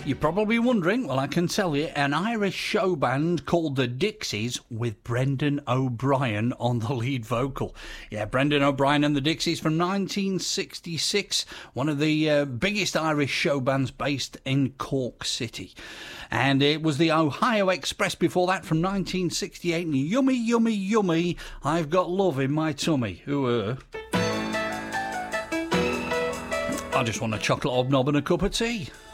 You're probably wondering, well, I can tell you, an Irish show band called the Dixies with Brendan O'Brien on the lead vocal. Yeah, Brendan O'Brien and the Dixies from 1966, one of the biggest Irish show bands based in Cork City. And it was the Ohio Express before that from 1968, and Yummy, Yummy, Yummy, I've Got Love in My Tummy. I just want a chocolate hobnob and a cup of tea.